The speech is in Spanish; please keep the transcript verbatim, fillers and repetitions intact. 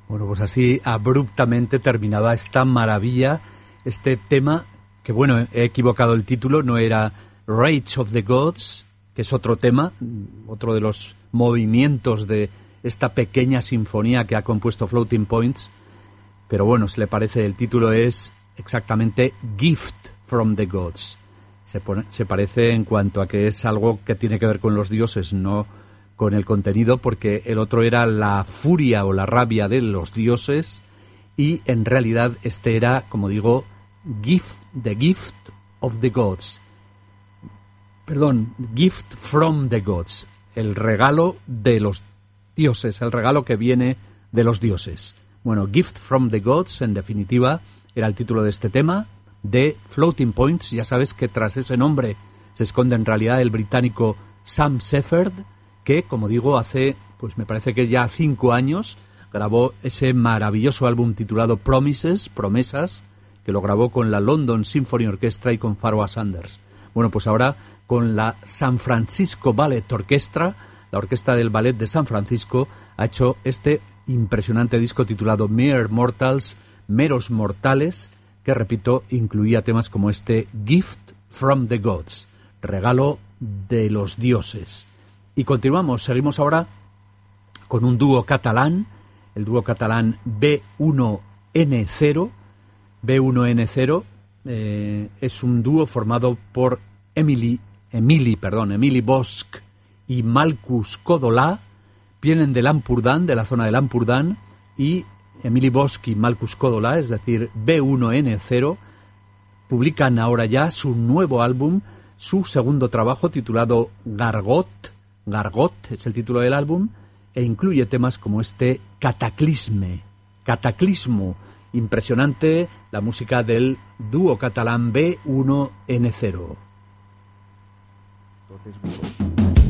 Bueno, pues así abruptamente terminaba esta maravilla, este tema, que bueno, he equivocado el título, no era Rage of the Gods, que es otro tema, otro de los movimientos de esta pequeña sinfonía que ha compuesto Floating Points, pero bueno, se le parece, el título es exactamente Gift from the Gods. Se, pone, se parece en cuanto a que es algo que tiene que ver con los dioses, no con el contenido, porque el otro era la furia o la rabia de los dioses y en realidad este era, como digo, gift, the gift of the gods. Perdón, gift from the gods, el regalo de los dioses, el regalo que viene de los dioses. Bueno, Gift from the Gods, en definitiva, era el título de este tema, de Floating Points. Ya sabes que tras ese nombre se esconde en realidad el británico Sam Shepard, que, como digo, hace, pues me parece que ya cinco años, grabó ese maravilloso álbum titulado Promises, Promesas, que lo grabó con la London Symphony Orchestra y con Pharoah Sanders. Bueno, pues ahora con la San Francisco Ballet Orchestra, la orquesta del ballet de San Francisco, ha hecho este impresionante disco titulado Mere Mortals, Meros Mortales, que, repito, incluía temas como este Gift from the Gods, regalo de los dioses. Y continuamos, seguimos ahora con un dúo catalán, el dúo catalán B uno N cero. B uno N cero eh, es un dúo formado por Emily, Emily, perdón, Emily Bosch y Malkus Codolà. Vienen del Ampurdán, de la zona del Ampurdán, y Emily Bosch y Malkus Codolà, es decir, B uno N cero, publican ahora ya su nuevo álbum, su segundo trabajo titulado Gargot. Gargot es el título del álbum e incluye temas como este Cataclisme, Cataclismo, impresionante la música del dúo catalán B uno N cero. Totes vivos.